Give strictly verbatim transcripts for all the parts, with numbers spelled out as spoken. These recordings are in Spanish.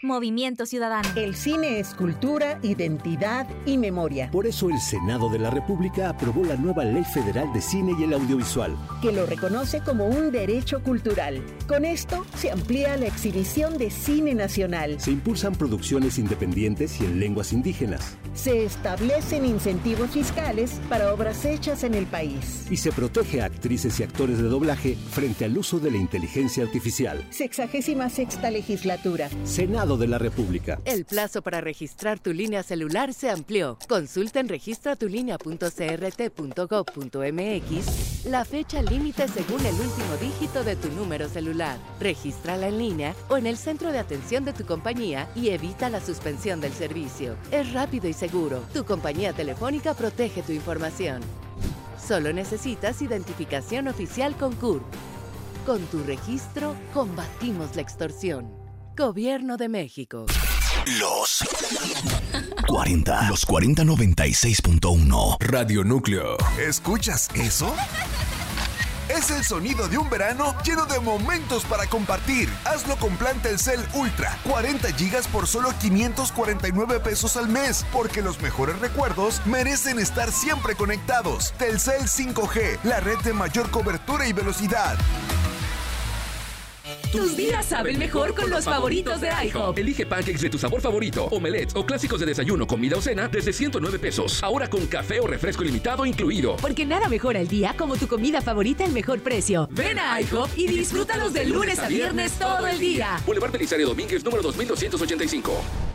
Movimiento Ciudadano. El cine es cultura, identidad y memoria. Por eso el Senado de la República aprobó la nueva Ley Federal de Cine y el Audiovisual, que lo reconoce como un derecho cultural. Con esto se amplía la exhibición de cine nacional. Se impulsan producciones independientes y en lenguas indígenas. Se establecen incentivos fiscales para obras hechas en el país. Y se protege a actrices y actores de doblaje frente al uso de la inteligencia artificial. Sexagésima sexta legislatura. Senado de la República. El plazo para registrar tu línea celular se amplió. Consulta en registratulínea punto c r t punto gov punto m x la fecha límite según el último dígito de tu número celular. Regístrala en línea o en el centro de atención de tu compañía y evita la suspensión del servicio. Es rápido y seguro. Tu compañía telefónica protege tu información. Solo necesitas identificación oficial con C U R P. Con tu registro, combatimos la extorsión. Gobierno de México. Los cuarenta. Los cuarenta noventa y seis punto uno. Radio Núcleo. ¿Escuchas eso? Es el sonido de un verano lleno de momentos para compartir. Hazlo con plan Telcel Ultra. cuarenta gigas por solo quinientos cuarenta y nueve pesos al mes. Porque los mejores recuerdos merecen estar siempre conectados. Telcel cinco G, la red de mayor cobertura y velocidad. Tus días saben mejor con los favoritos de IHOP. Elige pancakes de tu sabor favorito, omelets o clásicos de desayuno, comida o cena desde ciento nueve pesos. Ahora con café o refresco ilimitado incluido. Porque nada mejora el día como tu comida favorita al mejor precio. Ven a IHOP y disfrútalos de lunes a viernes todo el día. Boulevard Belisario Domínguez, número dos mil doscientos ochenta y cinco.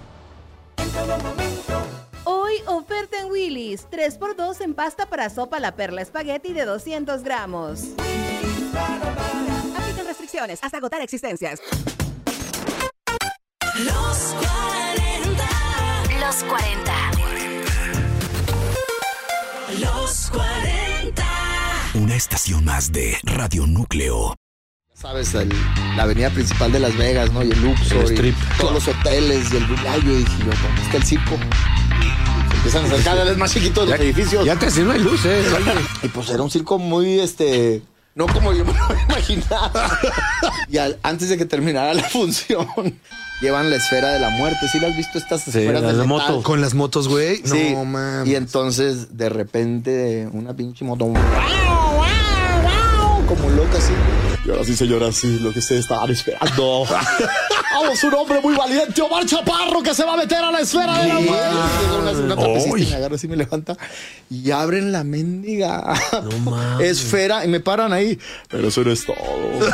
Hoy oferta en Willy's. tres por dos en pasta para sopa La Perla Espagueti de doscientos gramos. Aplican restricciones hasta agotar existencias. Los cuarenta. Los cuarenta. Los cuarenta. Una estación más de Radio Núcleo. Sabes, el, la avenida principal de Las Vegas, ¿no? Y el Luxor, el y todos los hoteles y el Villayo. Y dije yo, ¿dónde está el circo? Se empiezan a hacer cada vez más chiquitos los edificios. Ya casi no hay luz, ¿eh? Y pues era un circo muy, este... No como yo me lo imaginaba. Y al, antes de que terminara la función, llevan la esfera de la muerte. ¿Sí las has visto estas esferas sí, de la metal? moto. Con las motos, güey. Sí. No, mames. Y entonces, de repente, una pinche moto... Como loca, así. Y ahora sí, señora, sí, lo que ustedes estaban esperando. Vamos, un hombre muy valiente, Omar Chaparro, que se va a meter a la esfera de la muerte. Una, una trapecista y me agarra así, me levanta. Y abren la mendiga no, esfera y me paran ahí. Pero eso no es todo.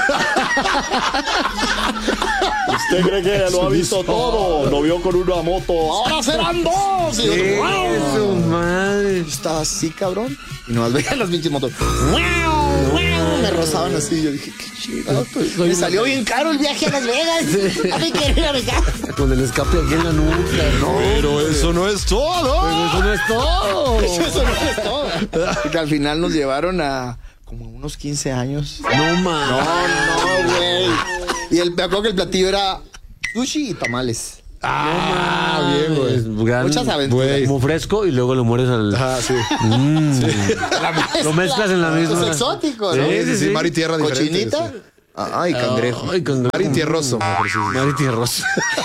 ¿Usted cree que lo ha visto todo? Lo vio con una moto. ¡Ahora serán dos! Y yo, ¡eso, madre! Estaba así, cabrón. Y nomás veían las pinches motos. Me rozaban así. Yo dije, qué chido. Me salió bien caro el viaje a Las Vegas. A mí quería vengar. Con el escape aquí en la nuca. No, pero eso no es todo. Pero eso no es todo. Eso no es todo. Y que al final nos llevaron a como unos quince años. No, man. No, no, güey. Y el, me acuerdo que el platillo era sushi y tamales. Ah, no, bien, güey. Gran, muchas aventuras. Como fresco y luego lo mueres al... Ah, sí. Mm. sí. Mezcla, lo mezclas en la misma. Es exótico, ¿no? Sí, sí, sí. Mar y tierra diferente. Cochinita. Ay, cangrejo. Ay, cangrejo. Mar y tierroso. Mar y tierroso.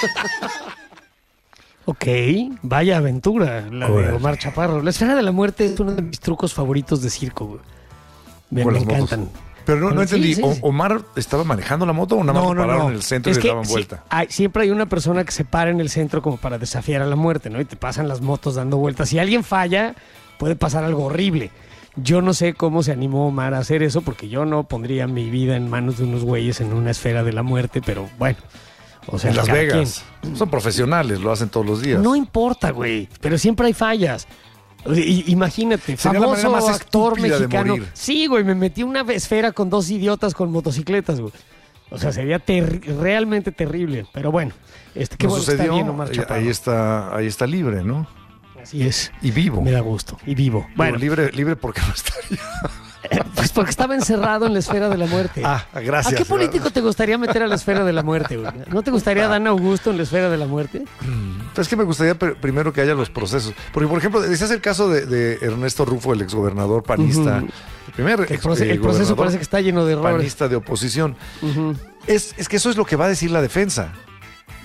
Ok, vaya aventura la de Omar Chaparro. La esfera de la muerte es uno de mis trucos favoritos de circo, güey. Me, me encantan. Motos. Pero no, no entendí, sí, sí, sí. ¿Omar estaba manejando la moto o nada más no, no, pararon no. en el centro es y que le daban vuelta? Sí, hay, siempre hay una persona que se para en el centro como para desafiar a la muerte, ¿no? Y te pasan las motos dando vueltas. Si alguien falla, puede pasar algo horrible. Yo no sé cómo se animó Omar a hacer eso, porque yo no pondría mi vida en manos de unos güeyes en una esfera de la muerte, pero bueno. O sea, en Las Vegas. Quien. Son profesionales, lo hacen todos los días. No importa, güey, pero siempre hay fallas. I- imagínate, sería famoso más actor mexicano. De sí, güey, me metí una esfera con dos idiotas con motocicletas, güey. O sea, sería ter- realmente terrible. Pero bueno, este, qué no bueno sucedió, está bien Omar Chaparro. Ahí está, ahí está libre, ¿no? Así es. Y vivo. Me da gusto. Y vivo. Bueno, libre, libre porque no estaría. Eh, pues porque estaba encerrado en la esfera de la muerte. Ah, gracias. ¿A qué político te gustaría meter a la esfera de la muerte, güey? ¿No te gustaría Dan Augusto en la esfera de la muerte? Pues es que me gustaría pr- primero que haya los procesos. Porque, por ejemplo, ese es el caso de, de Ernesto Rufo, el exgobernador panista. Uh-huh. El primer el, proce- el proceso parece que está lleno de errores. Panista de oposición. Uh-huh. Es, es que eso es lo que va a decir la defensa.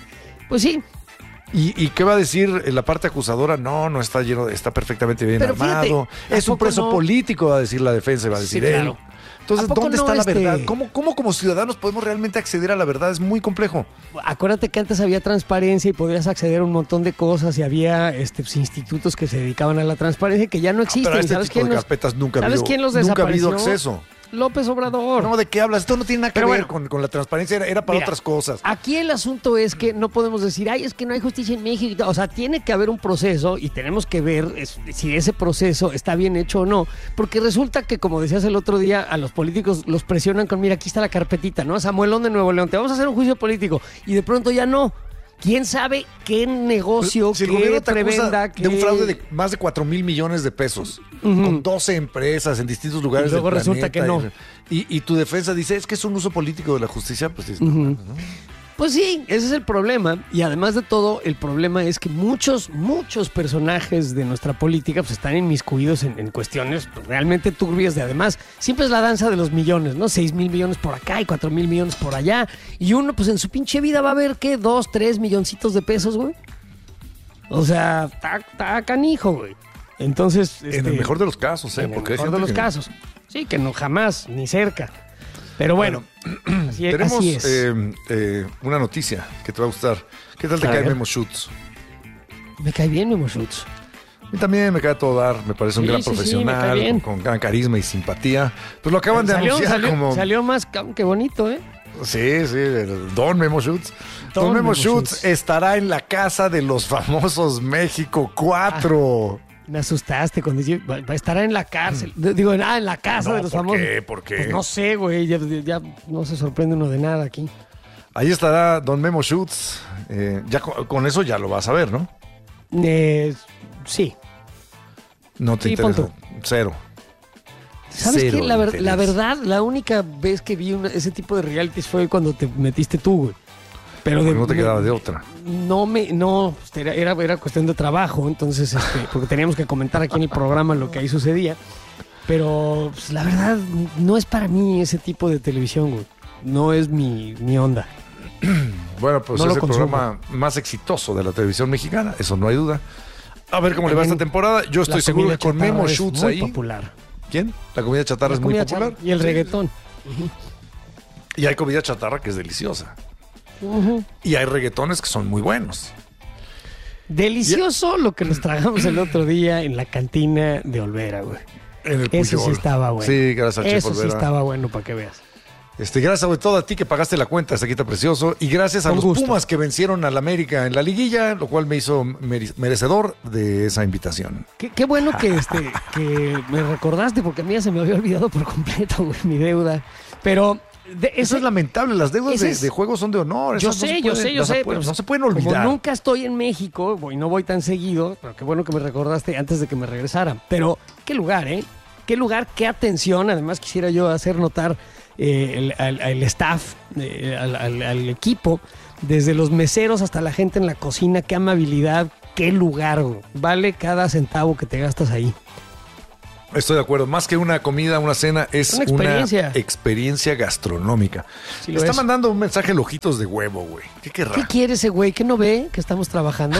Pues sí. ¿Y, ¿Y qué va a decir la parte acusadora? No, no está lleno, está perfectamente bien Pero armado. fíjate, es un preso no? político, va a decir la defensa, va a decir Sí, él. claro. Entonces, ¿A poco ¿dónde no, está la este- verdad? ¿Cómo, ¿Cómo como ciudadanos podemos realmente acceder a la verdad? Es muy complejo. Acuérdate que antes había transparencia y podías acceder a un montón de cosas y había este, pues, institutos que se dedicaban a la transparencia que ya no existen. Pero a ¿Y este sabes tipo quién de los- carpetas nunca ha ¿Sabes habido, quién los nunca ha habido desapareció? acceso. López Obrador. No, ¿de qué hablas? Esto no tiene nada que Pero ver bueno. con, con la transparencia, era, era para Mira, otras cosas. Aquí el asunto es que no podemos decir, ay, es que no hay justicia en México. y tal. O sea, tiene que haber un proceso y tenemos que ver es- si ese proceso está bien hecho o no. Porque resulta que, como decías el otro día, a los políticos los presionan con, mira, aquí está la carpetita, ¿no? Samuelón de Nuevo León, te vamos a hacer un juicio político. Y de pronto ya no. ¿Quién sabe qué negocio, Si el qué gobierno te acusa prebenda, de un qué- fraude de más de cuatro mil millones de pesos, con doce empresas en distintos lugares Y luego del resulta planeta, que no. Y, y tu defensa dice, es que es un uso político de la justicia, pues dices, Ujú. no, no. Pues sí, ese es el problema. Y además de todo, el problema es que muchos, muchos personajes de nuestra política pues, están inmiscuidos en, en cuestiones pues, realmente turbias. De además, siempre es la danza de los millones, ¿no? Seis mil millones por acá y cuatro mil millones por allá. Y uno, pues en su pinche vida va a ver, ¿qué? Dos, tres milloncitos de pesos, güey. O sea, está está canijo, güey. Entonces. En este, el mejor de los casos, ¿eh? en el Porque hay mejor de gente los que- casos. Sí, que no jamás, ni cerca. Pero bueno, así, Tenemos así es. eh, eh, una noticia que te va a gustar. ¿Qué tal te A cae ver. Memo Schutz? Me cae bien Memo Schutz. A mí también me cae a todo dar, me parece un Sí, gran sí, sí, me cae profesional, bien. con, con gran carisma y simpatía. Pues lo acaban de salió, anunciar salió, como... salió más cabrón que bonito, ¿eh? Sí, sí, el Don Memo Schutz. Don, Don Memo Memo Schutz Schutz. estará en la casa de los famosos México cuatro. Me asustaste cuando dije, va va a estar en la cárcel. D- Digo, ah, en la casa No, de los ¿por famosos. qué? ¿Por qué? Pues no sé, güey, ya, ya no se sorprende uno de nada aquí. Ahí estará Don Memo Schutz. Eh, ya con, con eso ya lo vas a ver, ¿no? Eh, sí. No te Sí, pon interesa. Cero. ¿Sabes Cero qué? La, ver- interés. la verdad, la única vez que vi una- ese tipo de realities fue cuando te metiste tú, güey. Pero de, no te me- quedaba de otra. No me, no, pues, era, era, era cuestión de trabajo, entonces, este, porque teníamos que comentar aquí en el programa lo que ahí sucedía. Pero pues, la verdad, no es para mí ese tipo de televisión, güey. No es mi, mi onda. Bueno, pues No es lo el consumo. programa más exitoso de la televisión mexicana, eso no hay duda. A ver cómo le va esta También temporada. Yo estoy la seguro comida que con chatarra Memo es Schutz muy ahí. popular. ¿Quién? La comida chatarra La es muy comida popular. chatarra y el reggaetón. Y hay comida chatarra que es deliciosa. Ujú. Y hay reggaetones que son muy buenos. Delicioso lo que nos tragamos el otro día en la cantina de Olvera, güey. En el Eso sí Puyol. estaba bueno. Sí, gracias al Chef Eso sí Olvera. estaba bueno para que veas. Este, gracias sobre todo a ti que pagaste la cuenta, este quita precioso. Y gracias a Con los gusto. Pumas que vencieron al América en la liguilla, lo cual me hizo mere- merecedor de esa invitación. Qué, qué bueno que, este, que me recordaste, porque a mí ya se me había olvidado por completo, güey, mi deuda. Pero de- Eso ese- es lamentable, las deudas ese de, es- de juego son de honor. Yo esas no sé, se yo pueden- sé, yo las sé. pueden- pero no se pueden olvidar. Como nunca estoy en México, voy, no voy tan seguido, pero qué bueno que me recordaste antes de que me regresara. Pero qué lugar, ¿eh? Qué lugar, qué atención. Además quisiera yo hacer notar eh, el, al, al staff, eh, al, al- al equipo, desde los meseros hasta la gente en la cocina. Qué amabilidad, qué lugar, güey. Vale cada centavo que te gastas ahí. Estoy de acuerdo. Más que una comida, una cena, es Una una experiencia. experiencia, gastronómica. Sí Me lo está es. mandando un mensaje Ojitos de Huevo, güey. ¿Qué querrá? ¿Qué quiere ese güey? ¿Que no ve que estamos trabajando?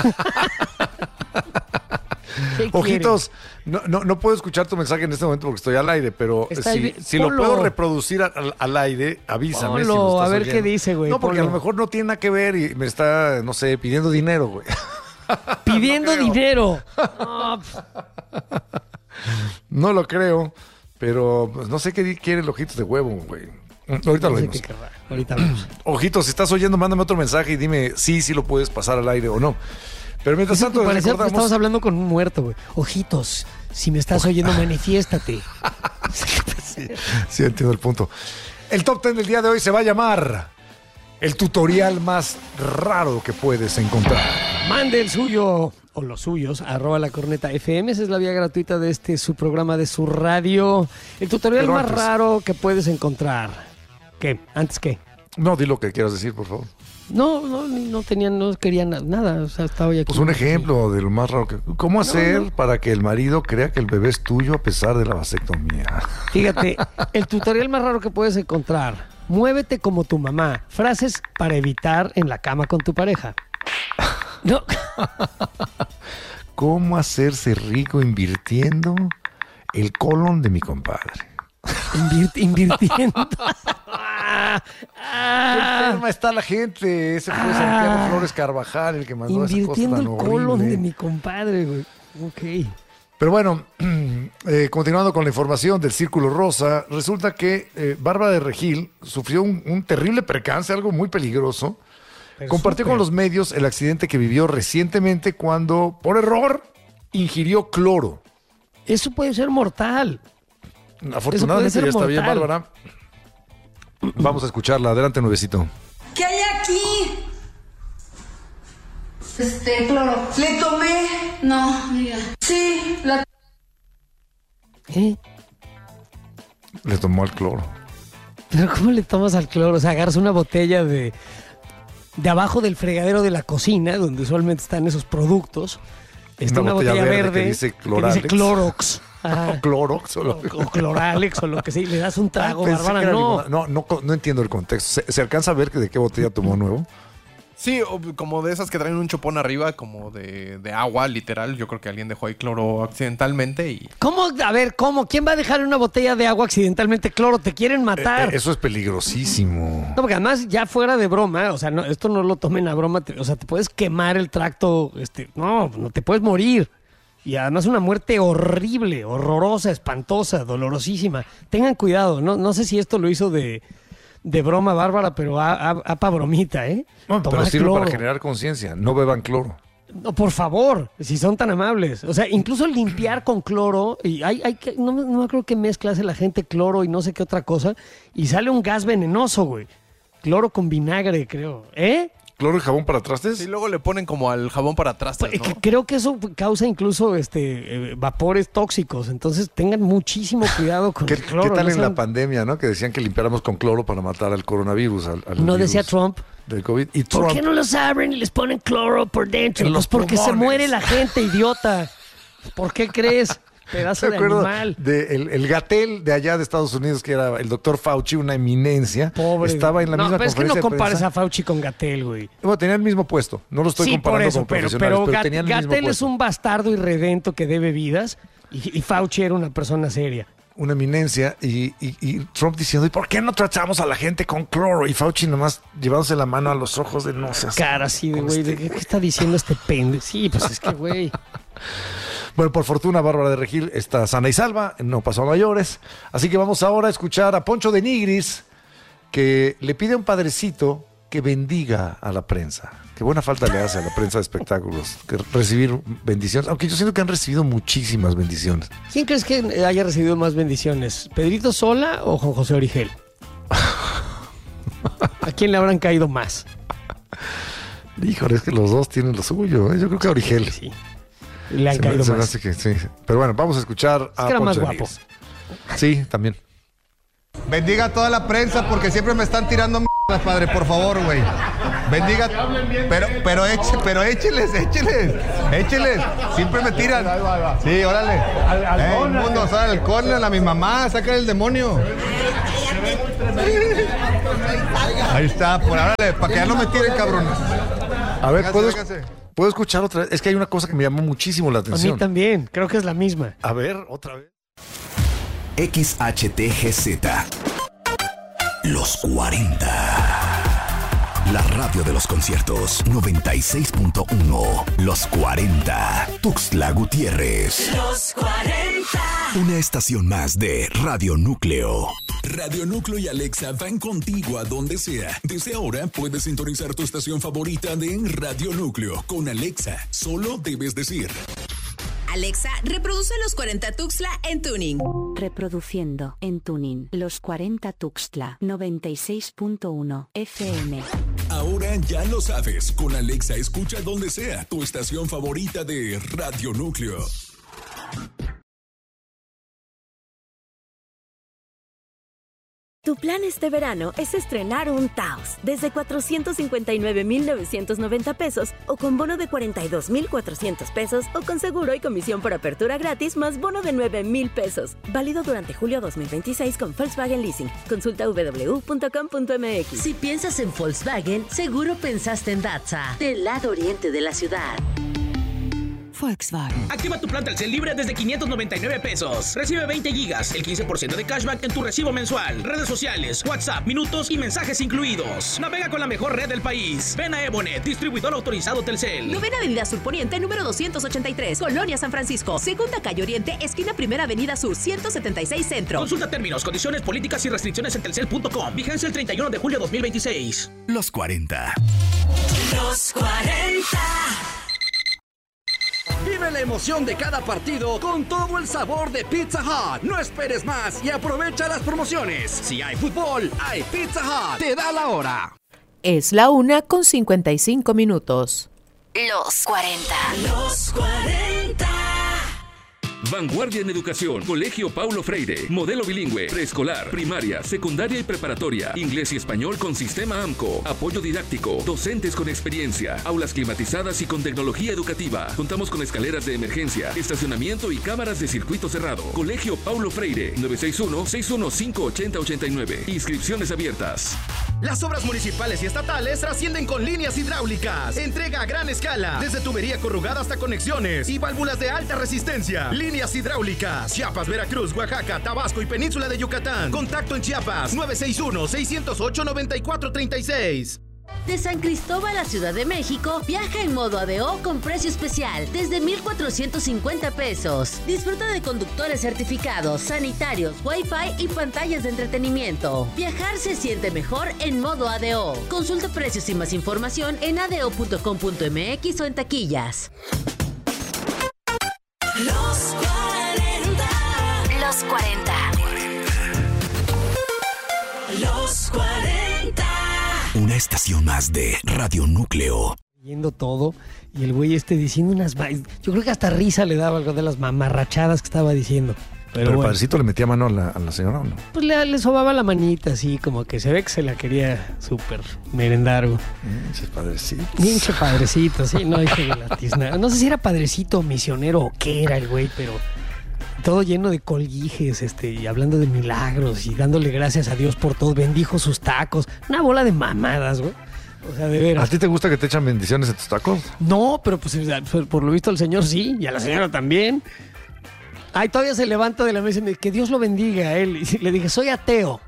¿Qué quiere? Ojitos, no, no, no puedo escuchar tu mensaje en este momento porque estoy al aire, pero Está si, ahí, si lo ponlo. puedo reproducir al, al aire, avísame. si Ponlo, lo estás a ver qué oyendo. dice, güey, No, porque a ponlo. lo mejor no tiene nada que ver y me está, no sé, pidiendo dinero, güey. Pidiendo No creo. dinero. No, pf, No lo creo, pero pues, no sé qué di- quiere el Ojitos de Huevo, güey. Ahorita lo no sé vemos. qué querrá. Ahorita vemos. Ojitos, si estás oyendo, mándame otro mensaje y dime sí, sí lo puedes pasar al aire o no. Pero mientras tanto, Parecía que recordamos... estabas hablando con un muerto, güey. Ojitos, si me estás oyendo, manifiéstate. Sí, sí, entiendo el punto. El top ten del día de hoy se va a llamar el tutorial más raro que puedes encontrar. Mande el suyo o los suyos, arroba la corneta F M. Esa es la vía gratuita de este su programa de su radio. El tutorial Pero más antes- raro que puedes encontrar. ¿Qué? ¿Antes qué? No, di lo que quieras decir, por favor. No, no, no tenían, no querían nada, o sea, estaba ya aquí. Pues un ejemplo de lo más raro que... ¿Cómo hacer no, no. para que el marido crea que el bebé es tuyo a pesar de la vasectomía? Fíjate, el tutorial más raro que puedes encontrar: muévete como tu mamá. Frases para evitar en la cama con tu pareja. No. ¿Cómo hacerse rico invirtiendo el colon de mi compadre? Invirt, invirtiendo. ¡Qué enferma está la gente! Ese fue ah, Santiago Flores Carvajal el que mandó esa cosa tan horrible. Invirtiendo el colon de mi compadre, güey. Ok. Pero bueno, eh, continuando con la información del Círculo Rosa, resulta que eh, Bárbara de Regil sufrió un, un terrible percance, algo muy peligroso. Pero Compartió super. con los medios el accidente que vivió recientemente cuando, por error, ingirió cloro. Eso puede ser mortal. Afortunadamente ya está mortal. bien, Bárbara. Vamos a escucharla. Adelante, nuevecito. ¿Qué hay aquí? Este, cloro. ¿Le tomé? No, mira. Sí, la... ¿Eh? Le tomó al cloro. ¿Pero cómo le tomas al cloro? O sea, agarras una botella de... de abajo del fregadero de la cocina, donde usualmente están esos productos. Está una, una botella, botella verde, verde que dice, que dice Clorox. Ah, o Clorox o, lo... o Cloralex o lo que sea, y le das un trago, ah, Bárbara, no. no. No, no entiendo el contexto. ¿Se, ¿Se alcanza a ver de qué botella tomó nuevo? Sí, como de esas que traen un chupón arriba, como de, de agua, literal. Yo creo que alguien dejó ahí cloro accidentalmente y... ¿Cómo? A ver, ¿cómo? ¿Quién va a dejar una botella de agua accidentalmente cloro? Te quieren matar. Eh, eh, eso es peligrosísimo. No, porque además, ya fuera de broma, o sea, no, esto no lo tomen a broma, te, o sea, te puedes quemar el tracto, este, no, no te puedes morir. Y además una muerte horrible, horrorosa, espantosa, dolorosísima. Tengan cuidado, no, no sé si esto lo hizo de... de broma, Bárbara, pero a, a, a pa' bromita, ¿eh? No, pero sirve cloro. Para generar conciencia. No beban cloro. No, por favor, si son tan amables. O sea, incluso limpiar con cloro, y hay, hay que, no, no creo que mezcla hace la gente cloro y no sé qué otra cosa, y sale un gas venenoso, güey. Cloro con vinagre, creo. ¿Eh? ¿Cloro y jabón para trastes? Sí, luego le ponen como al jabón para trastes, ¿no? Creo que eso causa incluso este eh, vapores tóxicos. Entonces tengan muchísimo cuidado con ¿Qué, el cloro. ¿Qué tal no en sean... la pandemia, no? Que decían que limpiáramos con cloro para matar al coronavirus. Al, al ¿No virus decía Trump? Del COVID. ¿Y ¿Por Trump? qué no los abren y les ponen cloro por dentro? Pues porque pulmones. Se muere la gente, idiota. ¿Por qué crees? Pedazo de animal. De el, el Gatell de allá de Estados Unidos, que era el doctor Fauci, una eminencia. Pobre. Estaba en la no, misma pero conferencia es que no compares a Fauci con Gatell, güey. Bueno, tenía el mismo puesto. No lo estoy sí, comparando por eso, con pero, profesionales, pero, pero Gat- tenían el mismo Gatell puesto. es un bastardo irredento que debe vidas y, y Fauci era una persona seria. Una eminencia y, y, y Trump diciendo, ¿y por qué no tratamos a la gente con cloro? Y Fauci nomás llevándose la mano a los ojos de no seas... Cara así de güey, ¿qué está diciendo este pende? Sí, pues es que güey... Bueno, por fortuna, Bárbara de Regil está sana y salva, no pasó a mayores. Así que vamos ahora a escuchar a Poncho de Nigris, que le pide a un padrecito que bendiga a la prensa. Qué buena falta le hace a la prensa de espectáculos que recibir bendiciones, aunque yo siento que han recibido muchísimas bendiciones. ¿Quién crees que haya recibido más bendiciones? ¿Pedrito Sola o Juan José Origel? ¿A quién le habrán caído más? Híjole, es que los dos tienen lo suyo, ¿eh? Yo creo que a Origel. Sí. Le han se caído me, se más. Me hace que, sí. Pero bueno, vamos a escuchar es a que era Poncho más guapo. Sí, también. Bendiga a toda la prensa porque siempre me están tirando mierdas, padre, por favor, güey. Bendiga. Pero, pero, eche, pero écheles, écheles, écheles. Siempre me tiran. Sí, órale. Al, al eh, el mundo, sale al córner, a mi mamá, saca el demonio. Ahí está, por ahora, para que ya no me tiren, cabrones. A ver, ¿puedo, ¿puedo escuchar otra vez? Es que hay una cosa que me llamó muchísimo la atención. A mí también, creo que es la misma. A ver, otra vez. X H T G Z. Los cuarenta. La radio de los conciertos. noventa y seis punto uno. Los cuarenta. Tuxtla Gutiérrez. Los cuarenta. Una estación más de Radio Núcleo. Radio Núcleo y Alexa van contigo a donde sea. Desde ahora puedes sintonizar tu estación favorita de Radio Núcleo. Con Alexa, solo debes decir: Alexa, reproduce Los cuarenta Tuxtla en Tuning. Reproduciendo en Tuning Los cuarenta Tuxtla noventa y seis punto uno F M. Ahora ya lo sabes. Con Alexa escucha donde sea tu estación favorita de Radio Núcleo. Tu plan este verano es estrenar un Taos desde cuatrocientos cincuenta y nueve mil novecientos noventa pesos o con bono de cuarenta y dos mil cuatrocientos pesos o con seguro y comisión por apertura gratis más bono de nueve mil pesos. Válido durante julio dos mil veintiséis con Volkswagen Leasing. Consulta doble u doble u doble u punto com punto m x. Si piensas en Volkswagen, seguro pensaste en Datsa, del lado oriente de la ciudad. Volkswagen. Activa tu plan Telcel libre desde quinientos noventa y nueve pesos. Recibe veinte gigas, el quince por ciento de cashback en tu recibo mensual. Redes sociales, WhatsApp, minutos y mensajes incluidos. Navega con la mejor red del país. Ven a Ebonet, distribuidor autorizado Telcel. Novena Avenida Sur Poniente, número doscientos ochenta y tres, Colonia San Francisco. Segunda Calle Oriente, esquina Primera Avenida Sur, ciento setenta y seis Centro. Consulta términos, condiciones, políticas y restricciones en telcel punto com. Vigencia el treinta y uno de julio de dos mil veintiséis. Los cuarenta. Los cuarenta. Vive la emoción de cada partido con todo el sabor de Pizza Hut. No esperes más y aprovecha las promociones. Si hay fútbol, hay Pizza Hut. Te da la hora. Es la una con cincuenta y cinco minutos. Los cuarenta. Los cuarenta. Vanguardia en Educación, Colegio Paulo Freire, modelo bilingüe, preescolar, primaria, secundaria y preparatoria, inglés y español con sistema AMCO, apoyo didáctico, docentes con experiencia, aulas climatizadas y con tecnología educativa. Contamos con escaleras de emergencia, estacionamiento y cámaras de circuito cerrado. Colegio Paulo Freire, nueve seis uno, seis uno cinco, ocho cero ocho nueve. Inscripciones abiertas. Las obras municipales y estatales trascienden con líneas hidráulicas. Entrega a gran escala, desde tubería corrugada hasta conexiones y válvulas de alta resistencia. Líneas hidráulicas. Chiapas, Veracruz, Oaxaca, Tabasco y Península de Yucatán. Contacto en Chiapas nueve seis uno, seis cero ocho, nueve cuatro tres seis. De San Cristóbal a Ciudad de México, viaja en modo A D O con precio especial desde mil cuatrocientos cincuenta pesos. Disfruta de conductores certificados, sanitarios, wifi y pantallas de entretenimiento. Viajar se siente mejor en modo A D O. Consulta precios y más información en a d o punto com punto m x o en taquillas. Los cuarenta. Los cuarenta. Los cuarenta. Una estación más de Radio Núcleo. Yendo todo y el güey este diciendo unas... Yo creo que hasta risa le daba algo de las mamarrachadas que estaba diciendo. Pero, Pero el bueno, padrecito le metía mano a la, a la señora, ¿o no? pues le, le sobaba la manita así, como que se ve que se la quería súper merendar. Pinche padrecito. Pinche padrecito, sí, no dije de la tizna. No sé si era padrecito, misionero o qué era el güey, pero todo lleno de colguijes, este, y hablando de milagros y dándole gracias a Dios por todo. Bendijo sus tacos. Una bola de mamadas, güey. O sea, de veras. ¿A ti te gusta que te echan bendiciones en tus tacos? No, pero pues por lo visto el señor sí, y a la señora también. Ay, todavía se levanta de la mesa y me dice, que Dios lo bendiga a él. Y le dije, soy ateo.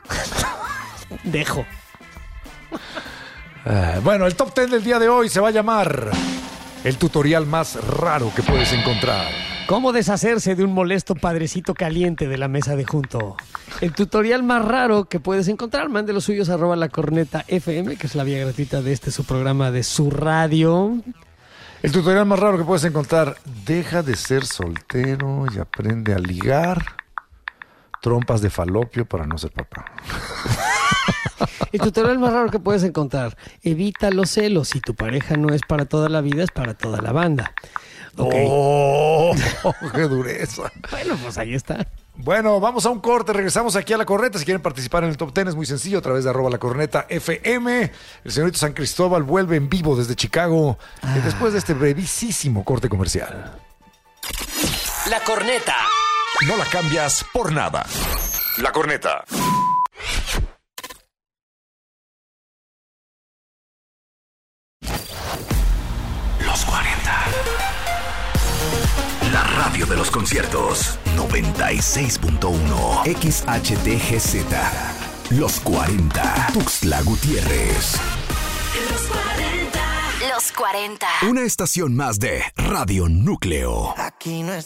Dejo. Uh, bueno, el top diez del día de hoy se va a llamar el tutorial más raro que puedes encontrar. ¿Cómo deshacerse de un molesto padrecito caliente de la mesa de junto? El tutorial más raro que puedes encontrar, mande los suyos arroba la corneta F M, que es la vía gratuita de este su programa de su radio. El tutorial más raro que puedes encontrar: deja de ser soltero y aprende a ligar. Trompas de falopio para no ser papá. El tutorial más raro que puedes encontrar: evita los celos. Si tu pareja no es para toda la vida, es para toda la banda. Okay. ¡Oh! ¡Qué dureza! Bueno, pues ahí está. Bueno, vamos a un corte, regresamos aquí a La Corneta. Si quieren participar en el top diez es muy sencillo, a través de arroba La Corneta F M. El señorito San Cristóbal vuelve en vivo desde Chicago, ah. después de este brevísimo corte comercial. La Corneta. No la cambias por nada. La Corneta. Los cuarenta. La radio de los conciertos. noventa y seis punto uno. X H T G Z. Los cuarenta. Tuxtla Gutiérrez. Los cuarenta. Los cuarenta. Una estación más de Radio Núcleo. Aquí no es